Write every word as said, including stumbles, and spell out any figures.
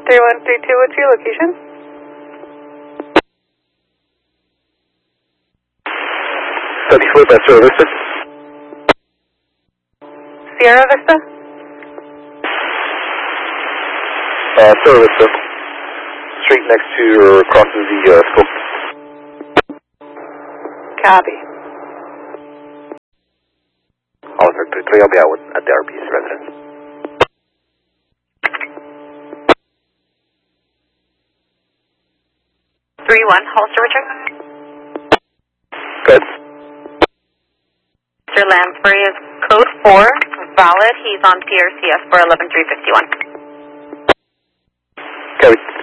three one three two, what's your location? seventy-four, that's Sierra Vista. Sierra Vista? Uh, Sierra Vista. Street next to or crosses the uh, scope. Copy. Hollister three three, I'll be out with, at the R P C residence. three one, Hollister Richard. Good. Mister Lansbury is code four, valid. He's on P R C S for eleven three fifty-one. Copy.